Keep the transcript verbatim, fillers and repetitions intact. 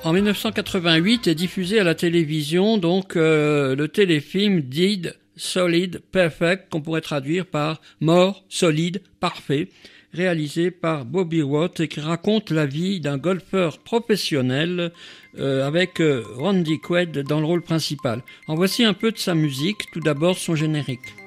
En mille neuf cent quatre-vingt-huit est diffusé à la télévision donc euh, le téléfilm Dead, Solid, Perfect, qu'on pourrait traduire par Mort, solide, parfait, réalisé par Bobby Watt et qui raconte la vie d'un golfeur professionnel euh, avec euh, Randy Quaid dans le rôle principal. En voici un peu de sa musique, tout d'abord son générique.